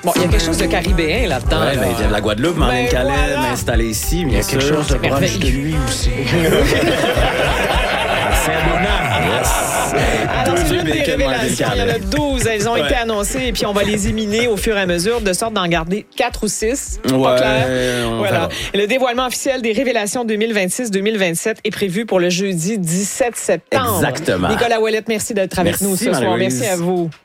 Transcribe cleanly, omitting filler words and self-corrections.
Bon, il y a quelque chose de caribéen là-dedans. Ouais, là. il vient de la Guadeloupe, mais en Ben Calais, voilà. m'installer ici, Il y bien a quelque sûr. chose de proche de lui aussi. Alors, c'est Deux une des bacon, révélations. Il y en a 12. Elles ont été annoncées et puis on va les éliminer au fur et à mesure de sorte d'en garder 4 ou 6. Pas Ouais, clair? on Voilà. verra. Le dévoilement officiel des révélations 2026-2027 est prévu pour le jeudi 17 septembre. Exactement. Nicolas Ouellette, merci d'être avec Merci, nous ce soir. Marie-Louise. Merci à vous.